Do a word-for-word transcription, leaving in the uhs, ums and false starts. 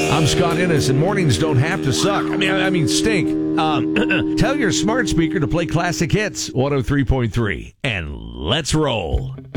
I'm Scott Innes, and mornings don't have to suck. I mean, I mean, stink. Um, tell your smart speaker to play classic hits, one oh three point three, and let's roll.